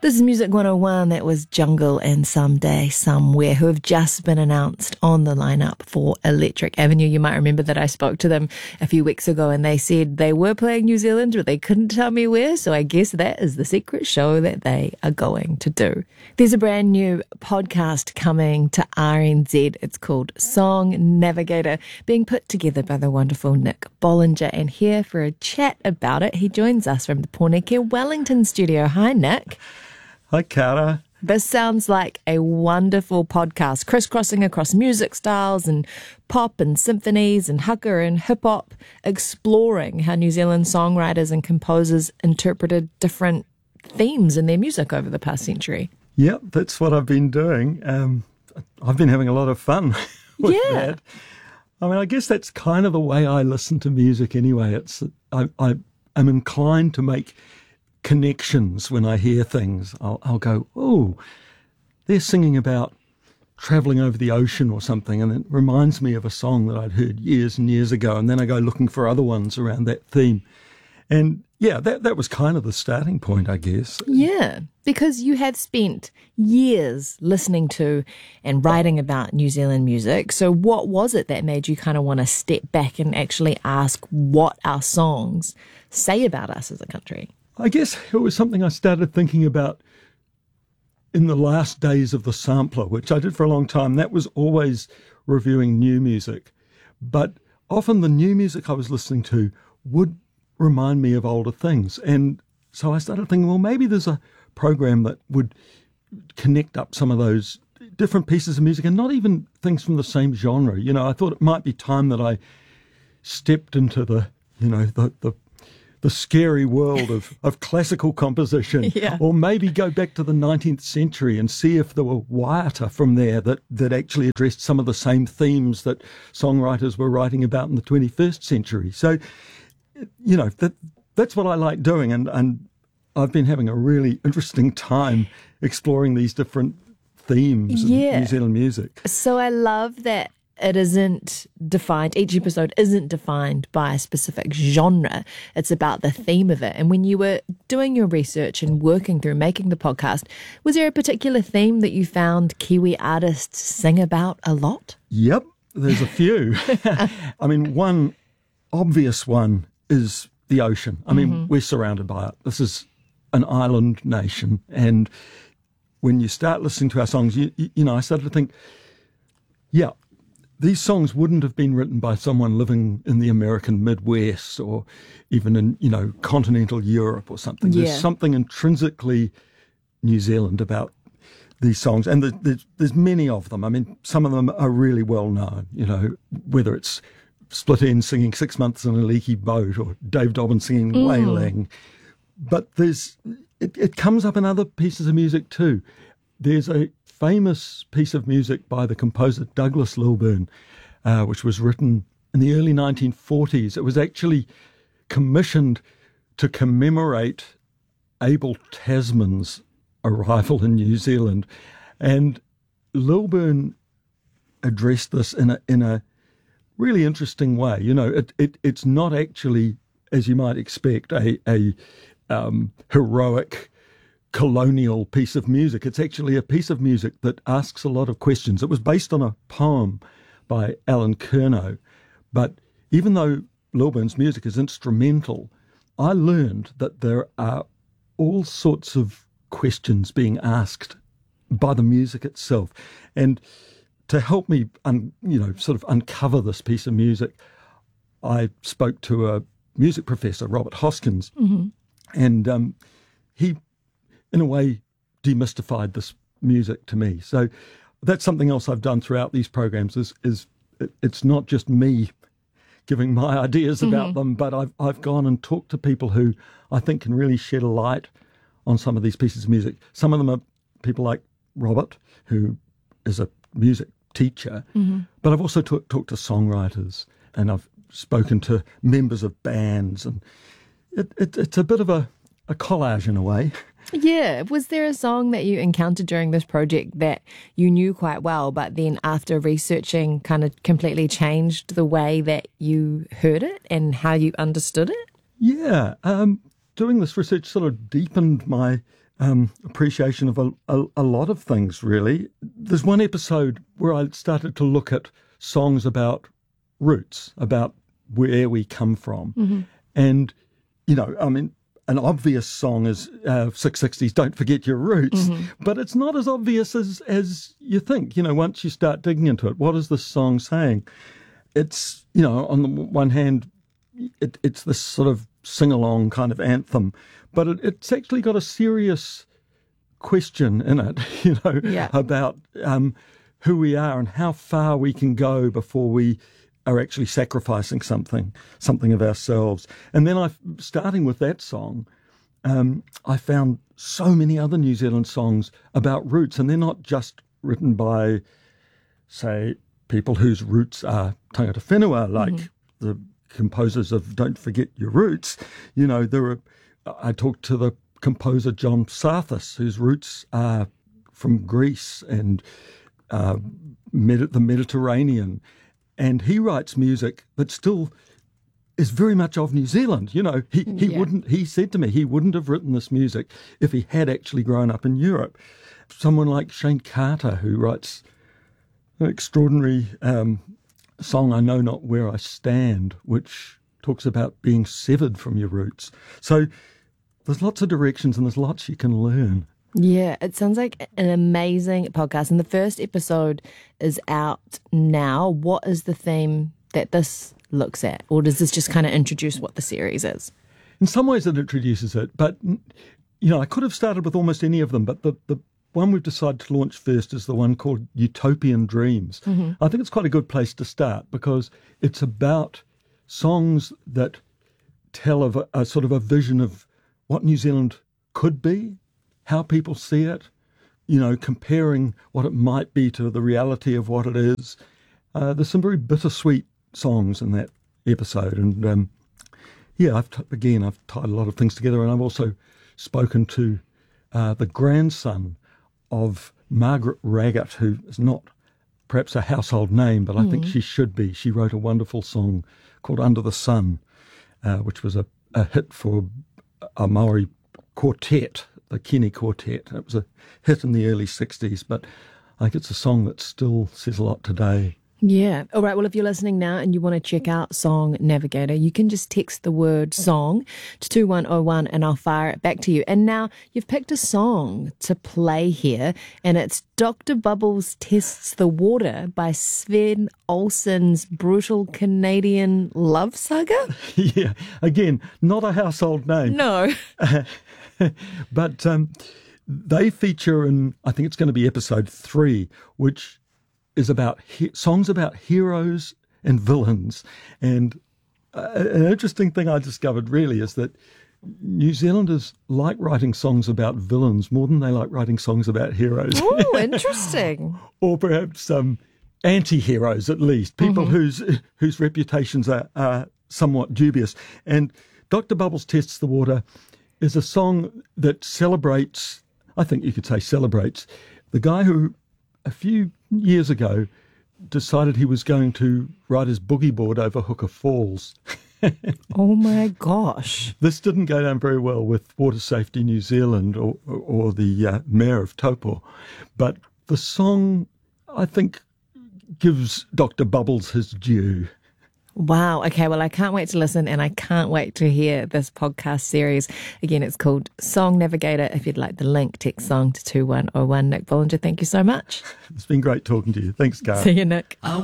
This is Music 101. That was Jungle and Someday Somewhere, who have just been announced on the lineup for Electric Avenue. You might remember that I spoke to them a few weeks ago and they said they were playing New Zealand, but they couldn't tell me where. So I guess that is the secret show that they are going to do. There's a brand new podcast coming to RNZ. It's called Song Navigator, being put together by the wonderful Nick Bollinger. And here for a chat about it, he joins us from the Pōneke Wellington studio. Hi, Nick. Hi, Cara. This sounds like a wonderful podcast, crisscrossing across music styles and pop and symphonies and haka and hip-hop, exploring how New Zealand songwriters and composers interpreted different themes in their music over the past century. Yep, that's what I've been doing. I've been having a lot of fun with that. I mean, I guess that's kind of the way I listen to music anyway. I'm inclined to make connections when I hear things. I'll go, oh, they're singing about travelling over the ocean or something, and it reminds me of a song that I'd heard years and years ago, and then I go looking for other ones around that theme. And yeah, that was kind of the starting point, I guess. Yeah, because you have spent years listening to and writing about New Zealand music. So what was it that made you kind of want to step back and actually ask what our songs say about us as a country? I guess it was something I started thinking about in the last days of the Sampler, which I did for a long time. That was always reviewing new music. But often the new music I was listening to would remind me of older things. And so I started thinking, well, maybe there's a program that would connect up some of those different pieces of music and not even things from the same genre. You know, I thought it might be time that I stepped into the scary world of classical composition, or maybe go back to the 19th century and see if there were waiata from there that actually addressed some of the same themes that songwriters were writing about in the 21st century. So, you know, that's what I like doing, and I've been having a really interesting time exploring these different themes in New Zealand music. So I love that it isn't defined, each episode isn't defined by a specific genre. It's about the theme of it. And when you were doing your research and working through making the podcast, was there a particular theme that you found Kiwi artists sing about a lot? Yep, there's a few. I mean, one obvious one is the ocean. I mean, we're surrounded by it. This is an island nation. And when you start listening to our songs, you know, I started to think, these songs wouldn't have been written by someone living in the American Midwest or even in, you know, continental Europe or something. There's something intrinsically New Zealand about these songs. And there's many of them. I mean, some of them are really well known, you know, whether it's Split Enz singing 6 Months in a Leaky Boat or Dave Dobbyn singing Wailing. But it comes up in other pieces of music too. There's a famous piece of music by the composer Douglas Lilburn, which was written in the early 1940s. It was actually commissioned to commemorate Abel Tasman's arrival in New Zealand. And Lilburn addressed this in a really interesting way. You know, it's not actually, as you might expect, a heroic colonial piece of music. It's actually a piece of music that asks a lot of questions. It was based on a poem by Alan Curnow, but even though Lilburn's music is instrumental, I learned that there are all sorts of questions being asked by the music itself. And to help me, sort of uncover this piece of music, I spoke to a music professor, Robert Hoskins, and he, in a way, demystified this music to me. So that's something else I've done throughout these programs is it's not just me giving my ideas about them, but I've gone and talked to people who I think can really shed a light on some of these pieces of music. Some of them are people like Robert, who is a music teacher, but I've also talked to songwriters, and I've spoken to members of bands, and it's a bit of a collage in a way. Yeah. Was there a song that you encountered during this project that you knew quite well, but then after researching kind of completely changed the way that you heard it and how you understood it? Yeah. Doing this research sort of deepened my appreciation of a lot of things, really. There's one episode where I started to look at songs about roots, about where we come from. Mm-hmm. And, an obvious song is 660's Don't Forget Your Roots, mm-hmm. but it's not as obvious as you think. Once you start digging into it, what is this song saying? It's, on the one hand, it's this sort of sing-along kind of anthem, but it's actually got a serious question in it, about who we are and how far we can go before we are actually sacrificing something of ourselves. And then starting with that song, I found so many other New Zealand songs about roots, and they're not just written by, say, people whose roots are tangata whenua, like mm-hmm. the composers of Don't Forget Your Roots. I talked to the composer John Psathis, whose roots are from Greece and the Mediterranean. And he writes music that still is very much of New Zealand. He said to me he wouldn't have written this music if he had actually grown up in Europe. Someone like Shane Carter, who writes an extraordinary song, I Know Not Where I Stand, which talks about being severed from your roots. So there's lots of directions and there's lots you can learn. Yeah, it sounds like an amazing podcast. And the first episode is out now. What is the theme that this looks at? Or does this just kind of introduce what the series is? In some ways it introduces it. But, I could have started with almost any of them. But the one we've decided to launch first is the one called Utopian Dreams. Mm-hmm. I think it's quite a good place to start because it's about songs that tell of a sort of a vision of what New Zealand could be, how people see it, comparing what it might be to the reality of what it is. There's some very bittersweet songs in that episode. And, I've tied a lot of things together. And I've also spoken to the grandson of Margaret Raggett, who is not perhaps a household name, but I think she should be. She wrote a wonderful song called Under the Sun, which was a hit for a Maori quartet, the Kini Quartet. It was a hit in the early 60s, but I think it's a song that still says a lot today. Yeah. All right. Well, if you're listening now and you want to check out Song Navigator, you can just text the word song to 2101 and I'll fire it back to you. And now you've picked a song to play here, and it's Dr. Bubbles Tests the Water by Sven Olsen's brutal Canadian love saga. Yeah. Again, not a household name. No. But they feature in, I think it's going to be episode 3, which is about songs about heroes and villains. And an interesting thing I discovered really is that New Zealanders like writing songs about villains more than they like writing songs about heroes. Oh, interesting. Or perhaps anti-heroes, at least, people whose reputations are somewhat dubious. And Dr. Bubbles Tests the Water is a song that celebrates, I think you could say celebrates, the guy who a few years ago decided he was going to ride his boogie board over Hooker Falls. Oh my gosh. This didn't go down very well with Water Safety New Zealand or the mayor of Taupo. But the song, I think, gives Dr. Bubbles his due. Wow. Okay. Well, I can't wait to listen, and I can't wait to hear this podcast series. Again, it's called Song Navigator. If you'd like the link, text song to 2101. Nick Bollinger, thank you so much. It's been great talking to you. Thanks, Cara. See you, Nick.